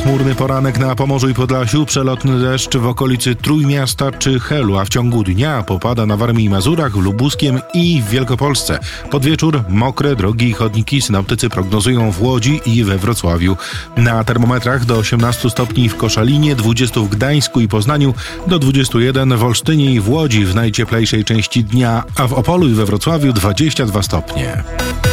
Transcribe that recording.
Pochmurny poranek na Pomorzu i Podlasiu, przelotny deszcz w okolicy Trójmiasta czy Helu, a w ciągu dnia popada na Warmii i Mazurach, w Lubuskiem i w Wielkopolsce. Pod wieczór mokre drogi i chodniki synoptycy prognozują w Łodzi i we Wrocławiu. Na termometrach do 18 stopni w Koszalinie, 20 w Gdańsku i Poznaniu, do 21 w Olsztynie i w Łodzi w najcieplejszej części dnia, a w Opolu i we Wrocławiu 22 stopnie.